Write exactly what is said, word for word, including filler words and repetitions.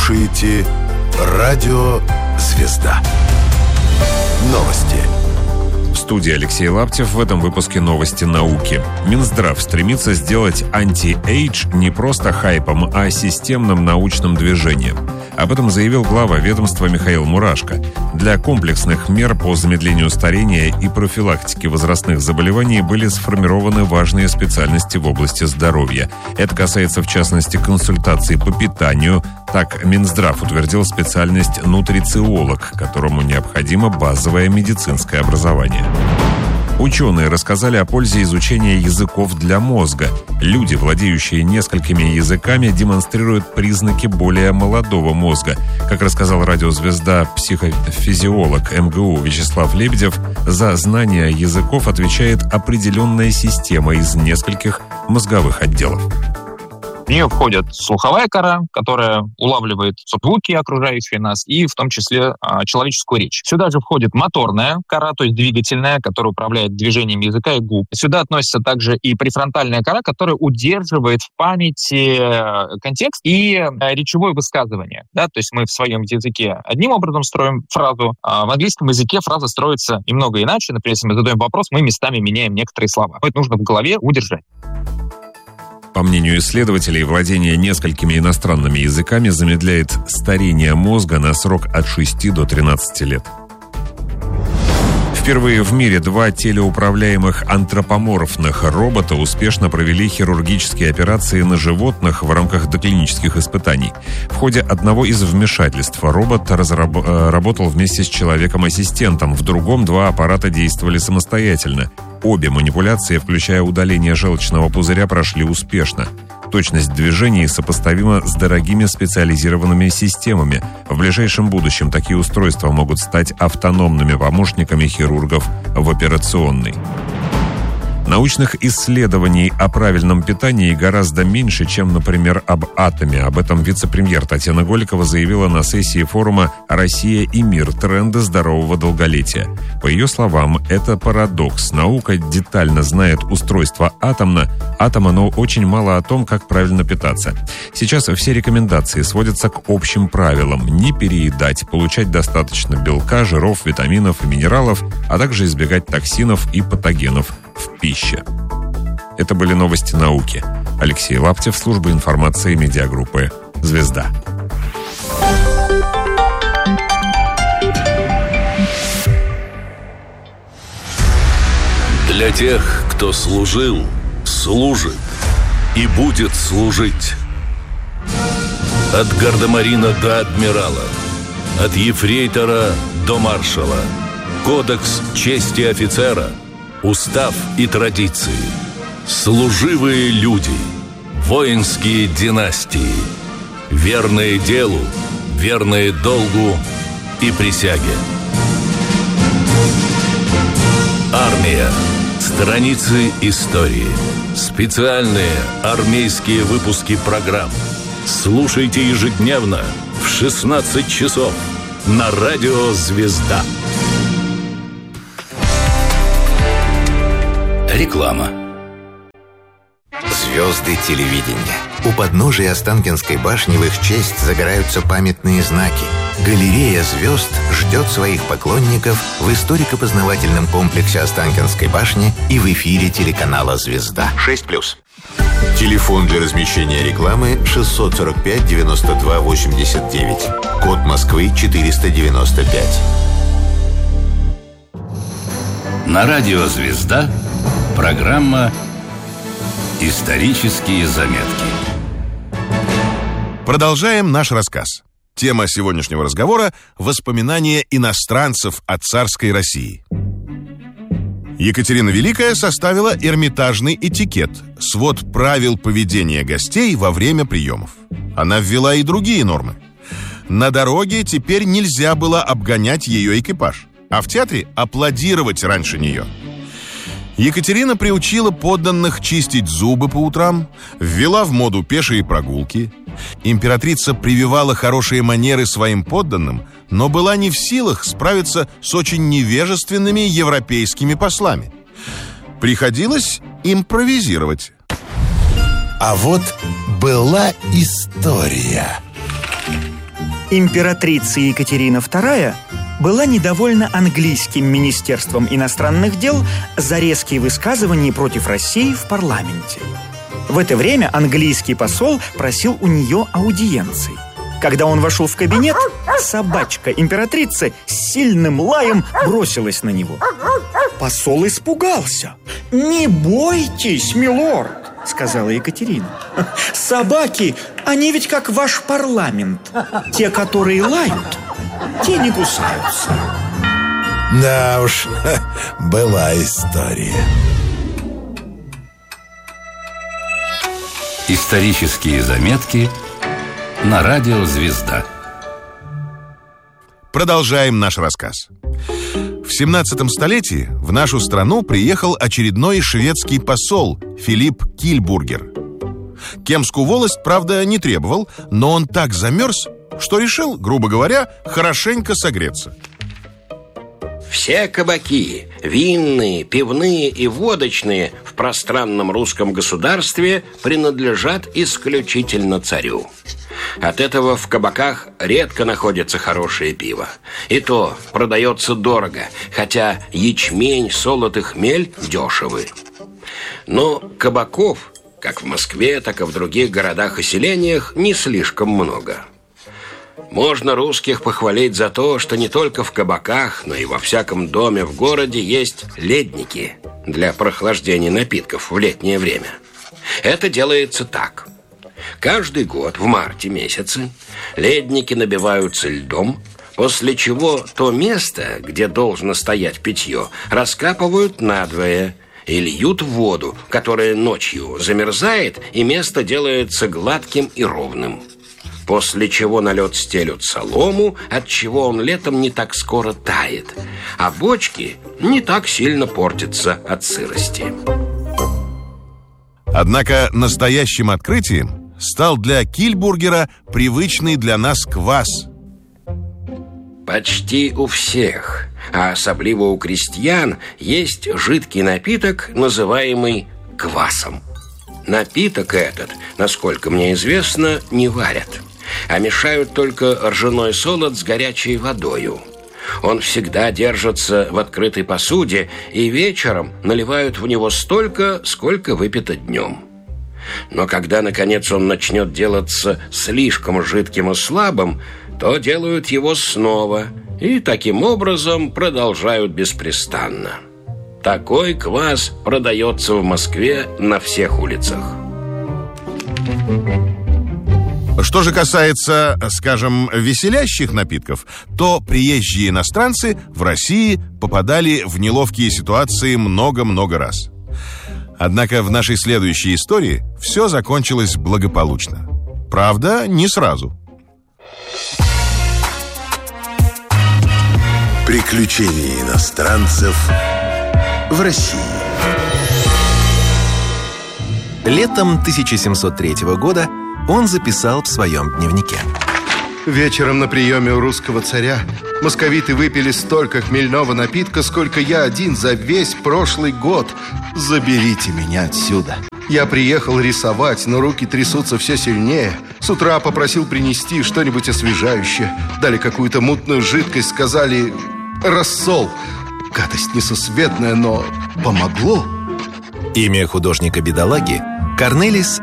слушаете радио «Звезда». Новости. В студии Алексей Лаптев. В этом выпуске новости науки. Минздрав стремится сделать анти-эйдж не просто хайпом, а системным научным движением. Об этом заявил глава ведомства Михаил Мурашко. Для комплексных мер по замедлению старения и профилактики возрастных заболеваний были сформированы важные специальности в области здоровья. Это касается, в частности, консультаций по питанию. Так, Минздрав утвердил специальность нутрициолог, которому необходимо базовое медицинское образование. Ученые рассказали о пользе изучения языков для мозга. Люди, владеющие несколькими языками, демонстрируют признаки более молодого мозга. Как рассказал радио «Звезда» психофизиолог эм гэ у Вячеслав Лебедев, за знание языков отвечает определенная система из нескольких мозговых отделов. В нее входит слуховая кора, которая улавливает звуки, окружающие нас, и в том числе э, человеческую речь. Сюда же входит моторная кора, то есть двигательная, которая управляет движением языка и губ. Сюда относится также и префронтальная кора, которая удерживает в памяти контекст и э, речевое высказывание. Да? То есть мы в своем языке одним образом строим фразу, а в английском языке фраза строится немного иначе. Например, если мы задаем вопрос, мы местами меняем некоторые слова. Это нужно в голове удержать. По мнению исследователей, владение несколькими иностранными языками замедляет старение мозга на срок от шести до тринадцати лет. Впервые в мире два телеуправляемых антропоморфных робота успешно провели хирургические операции на животных в рамках доклинических испытаний. В ходе одного из вмешательств робот разраб- работал вместе с человеком-ассистентом, в другом два аппарата действовали самостоятельно. Обе манипуляции, включая удаление желчного пузыря, прошли успешно. Точность движений сопоставима с дорогими специализированными системами. В ближайшем будущем такие устройства могут стать автономными помощниками хирургов в операционной. Научных исследований о правильном питании гораздо меньше, чем, например, об атоме. Об этом вице-премьер Татьяна Голикова заявила на сессии форума «Россия и мир. Тренды здорового долголетия». По ее словам, это парадокс. Наука детально знает устройство атома, атома, но очень мало о том, как правильно питаться. Сейчас все рекомендации сводятся к общим правилам: не переедать, получать достаточно белка, жиров, витаминов и минералов, а также избегать токсинов и патогенов в пище. Это были новости науки. Алексей Лаптев, служба информации медиагруппы «Звезда». Для тех, кто служил, служит и будет служить. От гардемарина до адмирала, от ефрейтора до маршала. Кодекс чести офицера, устав и традиции, служивые люди, воинские династии, верные делу, верные долгу и присяге. Армия. Страницы истории. Специальные армейские выпуски программ. Слушайте ежедневно в шестнадцать часов на радио «Звезда». Реклама. Звезды телевидения. У подножия Останкинской башни в их честь загораются памятные знаки. Галерея звезд ждет своих поклонников в историко-познавательном комплексе Останкинской башни и в эфире телеканала «Звезда». шесть плюс. Телефон для размещения рекламы шестьсот сорок пять девяносто два восемьдесят девять. Код Москвы четыреста девяносто пять. На радио «Звезда» программа «Исторические заметки». Продолжаем наш рассказ. Тема сегодняшнего разговора – воспоминания иностранцев о царской России. Екатерина Великая составила эрмитажный этикет – свод правил поведения гостей во время приемов. Она ввела и другие нормы. На дороге теперь нельзя было обгонять ее экипаж, а в театре аплодировать раньше нее. Екатерина приучила подданных чистить зубы по утрам, ввела в моду пешие прогулки. Императрица прививала хорошие манеры своим подданным, но была не в силах справиться с очень невежественными европейскими послами. Приходилось импровизировать. А вот была история. Императрица Екатерина вторая была недовольна английским министерством иностранных дел за резкие высказывания против России в парламенте. В это время английский посол просил у нее аудиенции. Когда он вошел в кабинет, собачка императрицы с сильным лаем бросилась на него. Посол испугался. «Не бойтесь, милорд», — сказала Екатерина. «Собаки, они ведь как ваш парламент. Те, которые лают, те не кусаются». Да уж, была история. Исторические заметки на радио «Звезда». Продолжаем наш рассказ. В семнадцатом столетии в нашу страну приехал очередной шведский посол Филипп Кильбургер. Кемскую волость, правда, не требовал, но он так замерз, что решил, грубо говоря, хорошенько согреться. Все кабаки, винные, пивные и водочные в пространном русском государстве принадлежат исключительно царю. От этого в кабаках редко находится хорошее пиво. И то продается дорого, хотя ячмень, солод и хмель дешевы. Но кабаков, как в Москве, так и в других городах и селениях, не слишком много. Можно русских похвалить за то, что не только в кабаках, но и во всяком доме в городе есть ледники для прохлаждения напитков в летнее время. Это делается так. Каждый год в марте месяце ледники набиваются льдом, после чего то место, где должно стоять питье, раскапывают надвое и льют в воду, которая ночью замерзает, и место делается гладким и ровным. После чего на лед стелют солому, от чего он летом не так скоро тает, а бочки не так сильно портятся от сырости. Однако настоящим открытием стал для Кильбургера привычный для нас квас. Почти у всех, а особливо у крестьян, есть жидкий напиток, называемый квасом. Напиток этот, насколько мне известно, не варят, а мешают только ржаной солод с горячей водою. Он всегда держится в открытой посуде, и вечером наливают в него столько, сколько выпито днем. Но когда, наконец, он начнет делаться слишком жидким и слабым, то делают его снова, и таким образом продолжают беспрестанно. Такой квас продается в Москве на всех улицах. Что же касается, скажем, веселящих напитков, то приезжие иностранцы в России попадали в неловкие ситуации много-много раз. Однако в нашей следующей истории все закончилось благополучно. Правда, не сразу. Приключения иностранцев в России. Летом тысяча семьсот третьего года он записал в своем дневнике: «Вечером на приеме у русского царя московиты выпили столько хмельного напитка, сколько я один за весь прошлый год. Заберите меня отсюда. Я приехал рисовать, но руки трясутся все сильнее. С утра попросил принести что-нибудь освежающее. Дали какую-то мутную жидкость, сказали рассол. Гадость несусветная, но помогло». Имя художника-бедолаги Корнелис